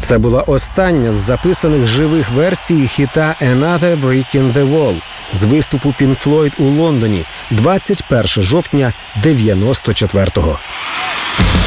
Це була остання з записаних живих версій хіта «Another Brick in the Wall» з виступу Pink Floyd у Лондоні 21 жовтня 94-го.